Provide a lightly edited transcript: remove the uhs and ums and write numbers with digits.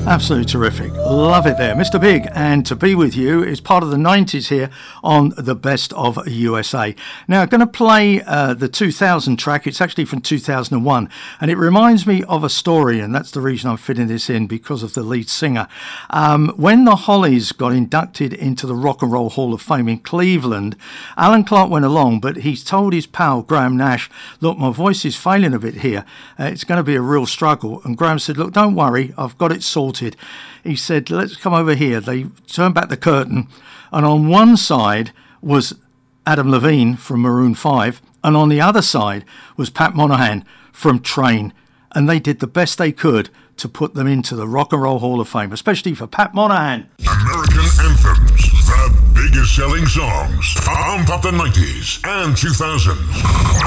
Absolutely terrific. Love it there. Mr. Big and To Be With You is part of the 90s here on the Best of USA. Now, I'm going to play the 2000 track. It's actually from 2001, and it reminds me of a story, and that's the reason I'm fitting this in, because of the lead singer. When the Hollies got inducted into the Rock and Roll Hall of Fame in Cleveland, Alan Clark went along, but he told his pal Graham Nash, look, my voice is failing a bit here. It's going to be a real struggle. And Graham said, look, don't worry, I've got it sorted. He said, let's come over here. They turned back the curtain, and on one side was Adam Levine from Maroon 5, and on the other side was Pat Monahan from Train, and they did the best they could to put them into the Rock and Roll Hall of Fame, especially for Pat Monahan. American Anthems, the biggest selling songs. Pump up the 90s and 2000s.